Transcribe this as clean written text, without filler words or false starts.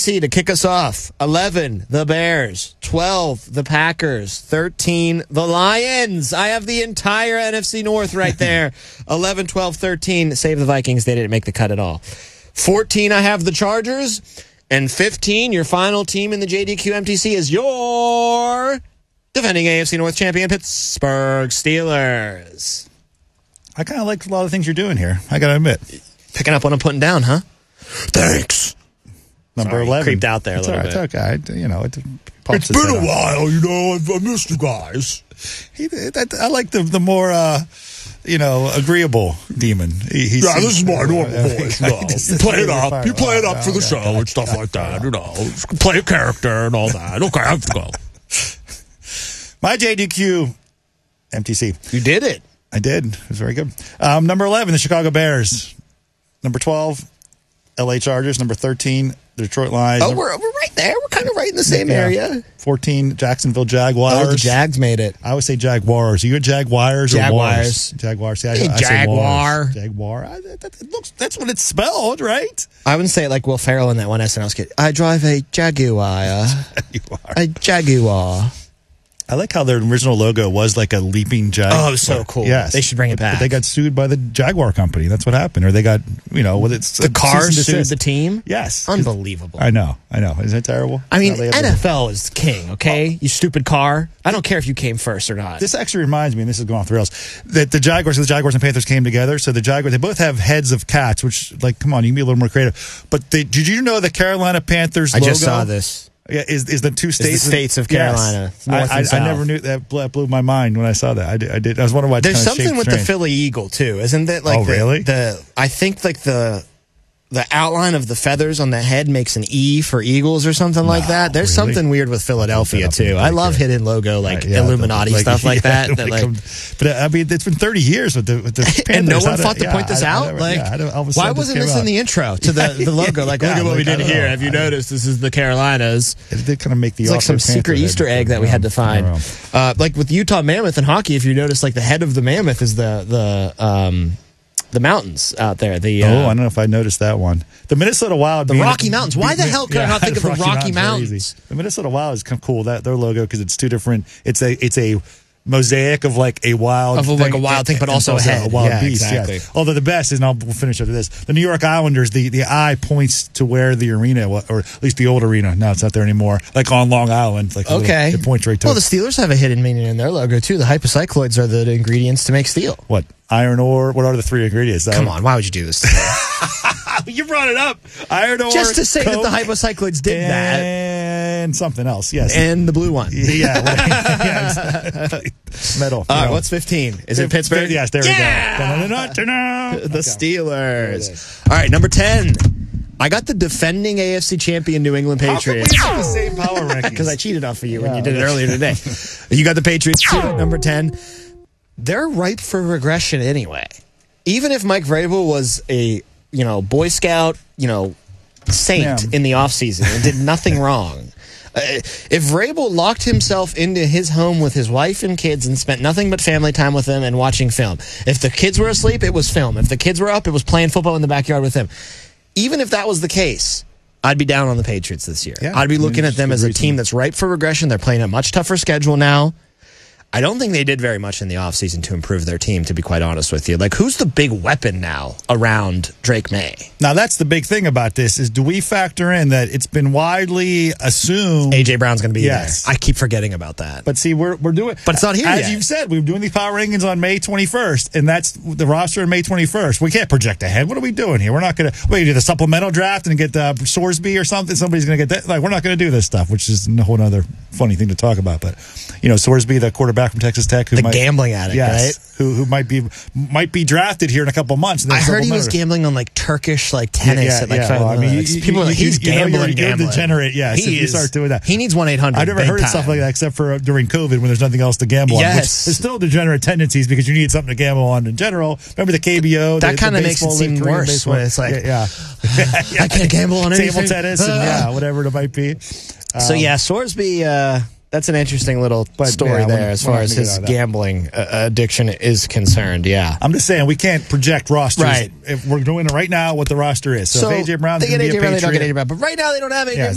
NFC to kick us off. 11, the Bears. 12, the Packers. 13, the Lions. I have the entire NFC North right there. 11, 12, 13. Save the Vikings. They didn't make the cut at all. 14, I have the Chargers. And 15, your final team in the JDQ MTC is your defending AFC North champion, Pittsburgh Steelers. I kind of like a lot of things you're doing here, I got to admit. Picking up what I'm putting down, huh? Thanks. Number 11. Creeped out there a little bit. It's okay. It's been a while, I missed you guys. I like the more, agreeable demon. This is my normal voice. You play it up. You play it up for the show and stuff like that. Play a character and all that. Okay, I have to go. My JDQ MTC. You did it. I did. It was very good. Number 11, the Chicago Bears. Number 12, LA Chargers. Number 13, the Detroit Lions. Oh, we're right there. We're kind of right in the same area. 14, Jacksonville Jaguars. Oh, the Jags made it. I always say Jaguars. Are you a Jaguars or Jaguars? Jaguars. See, I Jaguar. say Jaguar. That's what it's spelled, right? I wouldn't say it like Will Ferrell in that one SNL skit. I drive a Jaguar. A Jaguar. I like how their original logo was like a leaping jaguar. Oh, so cool. Yes. They should bring it back. But they got sued by the Jaguar company. That's what happened. Or they got, it's the cars sued the team? Yes. Unbelievable. I know. Isn't that terrible? I mean, NFL is king, okay? You stupid car. I don't care if you came first or not. This actually reminds me, and this is going off the rails, that the Jaguars and Panthers came together. So the Jaguars, they both have heads of cats, which, come on, you can be a little more creative. But did you know the Carolina Panthers logo? I just saw this. Yeah, is the two states. The states of Carolina. Yes. I never knew that. Blew my mind when I saw that. I did. I was wondering why. There's something with the Philly Eagle too, isn't it? Like really? I think like the outline of the feathers on the head makes an E for Eagles or something like that. There's something weird with Philadelphia too. I love hidden logo Illuminati stuff like that. But I mean, it's been 30 years with the Panthers. And no one thought to point this out. Why wasn't this in the intro to the logo? Look at what we did here. Have you noticed this is the Carolinas? It did kind of make the. It's like some secret Easter egg that we had to find. Like with Utah Mammoth and hockey, if you notice, like the head of the mammoth is the mountains out there. I don't know if I noticed that one. The Minnesota Wild. The Rocky Mountains. Why the hell could I not think of the Rocky Mountains? The Minnesota Wild is kind of cool. Their logo, because it's two different. It's a mosaic of like a wild thing, but also a wild beast. Exactly. Yeah. Although the best is, and we'll finish after this, the New York Islanders, the eye points to where the arena, or at least the old arena, now it's not there anymore, like on Long Island. Like it points right to it. Well, the Steelers have a hidden meaning in their logo, too. The hypocycloids are the ingredients to make steel. What? Iron ore? What are the three ingredients? Come on, why would you do this to me? You brought it up. Iron ore, just to say Coke, that the hypocycloids did that. And something else, yes. And the blue one. Yeah. Metal. All right, what's 15? Is it Pittsburgh? Yes, there we go. The Steelers. All right, number 10. I got the defending AFC champion New England Patriots. How come we have the same power rankings? Because I cheated off of you when you did it earlier today. You got the Patriots too, number 10. They're ripe for regression anyway. Even if Mike Vrabel was a Boy Scout, saint in the offseason and did nothing wrong. If Vrabel locked himself into his home with his wife and kids and spent nothing but family time with them and watching film. If the kids were asleep, it was film. If the kids were up, it was playing football in the backyard with him. Even if that was the case, I'd be down on the Patriots this year. I'd be looking at them as a team that's ripe for regression. They're playing a much tougher schedule now. I don't think they did very much in the offseason to improve their team, to be quite honest with you. Like, who's the big weapon now around Drake May? Now, that's the big thing about this, is do we factor in that it's been widely assumed A.J. Brown's going to be there. I keep forgetting about that. But see, we're doing... But it's not here yet. As you've said, we're doing these power rankings on May 21st, and that's the roster on May 21st. We can't project ahead. What are we doing here? We're not going to... do the supplemental draft and get Sorsby or something? Somebody's going to get that? Like, we're not going to do this stuff, which is a whole other funny thing to talk about. But, Sorsby, the quarterback from Texas Tech, the gambling addict, right? Who might be drafted here in a couple months. I heard he was gambling on Turkish tennis. People are like, he's gambling. You're a degenerate. Yes, you start doing that. He nees 1-800. I've never heard of stuff like that except for during COVID when there's nothing else to gamble on. Which is still degenerate tendencies because you need something to gamble on in general. Remember the KBO? That kind of makes it seem worse when it's like, I can't gamble on anything. Table tennis and whatever it might be. Sorsby. That's an interesting little story there as far as his gambling addiction is concerned, I'm just saying, we can't project rosters. Right. If we're doing it right now, what the roster is. So if A.J. Brown's going to be a Patriot. But right now, they don't have A.J.